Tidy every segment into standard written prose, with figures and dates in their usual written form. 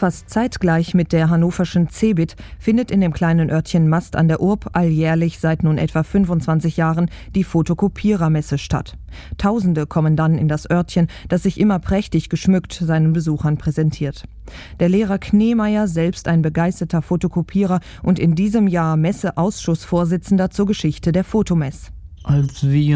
Fast zeitgleich mit der hannoverschen CeBIT findet in dem kleinen Örtchen Mast an der Urb alljährlich seit nun etwa 25 Jahren die Fotokopierermesse statt. Tausende kommen dann in das Örtchen, das sich immer prächtig geschmückt seinen Besuchern präsentiert. Der Lehrer Knemeyer, selbst ein begeisterter Fotokopierer und in diesem Jahr Messeausschussvorsitzender zur Geschichte der Fotomess. Als wir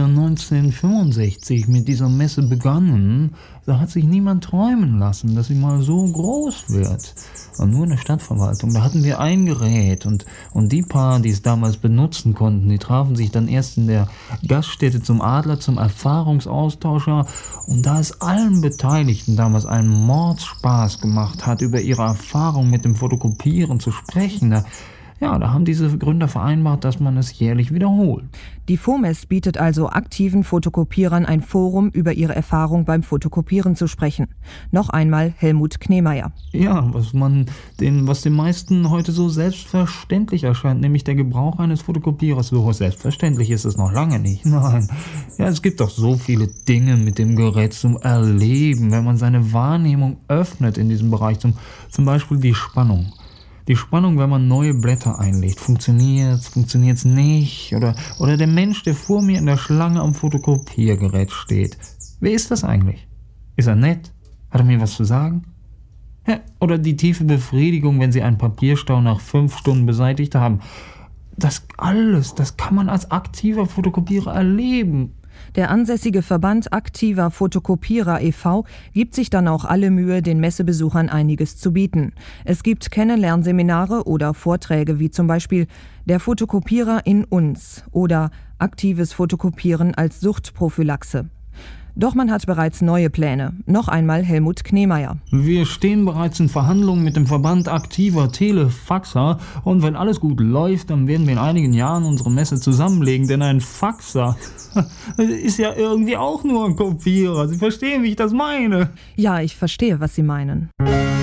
1965 mit dieser Messe begannen, da hat sich niemand träumen lassen, dass sie mal so groß wird. Und nur in der Stadtverwaltung, da hatten wir ein Gerät und die paar, die es damals benutzen konnten, die trafen sich dann erst in der Gaststätte zum Adler, zum Erfahrungsaustauscher. Und da es allen Beteiligten damals einen Mordspaß gemacht hat, über ihre Erfahrung mit dem Fotokopieren zu sprechen, da haben diese Gründer vereinbart, dass man es jährlich wiederholt. Die FOMES bietet also aktiven Fotokopierern ein Forum, über ihre Erfahrung beim Fotokopieren zu sprechen. Noch einmal Helmut Knemeyer. Ja, was den meisten heute so selbstverständlich erscheint, nämlich der Gebrauch eines Fotokopierers. So selbstverständlich ist es noch lange nicht. Nein, ja, es gibt doch so viele Dinge mit dem Gerät zum Erleben, wenn man seine Wahrnehmung öffnet in diesem Bereich. Zum Beispiel die Spannung. Die Spannung, wenn man neue Blätter einlegt. Funktioniert's nicht? Oder der Mensch, der vor mir in der Schlange am Fotokopiergerät steht. Wer ist das eigentlich? Ist er nett? Hat er mir was zu sagen? Ja, oder die tiefe Befriedigung, wenn Sie einen Papierstau nach 5 Stunden beseitigt haben. Das kann man als aktiver Fotokopierer erleben. Der ansässige Verband Aktiver Fotokopierer e.V. gibt sich dann auch alle Mühe, den Messebesuchern einiges zu bieten. Es gibt Kennenlernseminare oder Vorträge wie zum Beispiel Der Fotokopierer in uns oder Aktives Fotokopieren als Suchtprophylaxe. Doch man hat bereits neue Pläne. Noch einmal Helmut Knemeyer. Wir stehen bereits in Verhandlungen mit dem Verband aktiver Telefaxer und wenn alles gut läuft, dann werden wir in einigen Jahren unsere Messe zusammenlegen, denn ein Faxer ist ja irgendwie auch nur ein Kopierer. Sie verstehen, wie ich das meine? Ja, ich verstehe, was Sie meinen.